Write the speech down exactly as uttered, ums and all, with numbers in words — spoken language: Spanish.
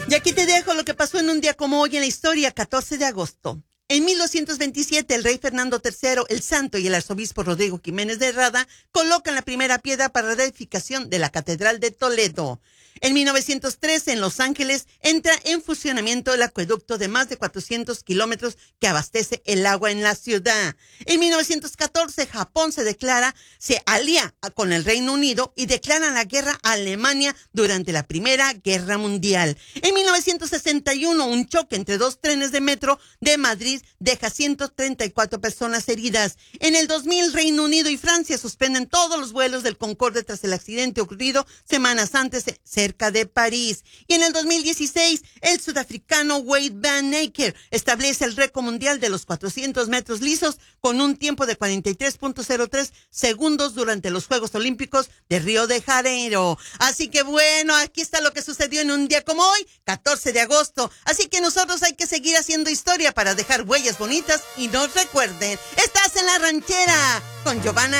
Y aquí te dejo lo que pasó en un día como hoy en la historia, catorce de agosto. En mil doscientos veintisiete, el rey Fernando tercero, el Santo y el arzobispo Rodrigo Jiménez de Rada colocan la primera piedra para la edificación de la Catedral de Toledo. En mil novecientos trece, en Los Ángeles, entra en funcionamiento el acueducto de más de cuatrocientos kilómetros que abastece el agua en la ciudad. En mil novecientos catorce, Japón se declara, se alía con el Reino Unido y declara la guerra a Alemania durante la Primera Guerra Mundial. En mil novecientos sesenta y uno, un choque entre dos trenes de metro de Madrid deja ciento treinta y cuatro personas heridas. En el dos mil, Reino Unido y Francia suspenden todos los vuelos del Concorde tras el accidente ocurrido semanas antes cerca de París. Y en el dos mil dieciséis, el sudafricano Wade Van Acker establece el récord mundial de los cuatrocientos metros lisos con un tiempo de cuarenta y tres punto cero tres segundos durante los Juegos Olímpicos de Río de Janeiro. Así que bueno, aquí está lo que sucedió en un día como hoy, catorce de agosto. Así que nosotros hay que seguir haciendo historia para dejar huellas bonitas y nos recuerden. Estás en La Ranchera con Giovanna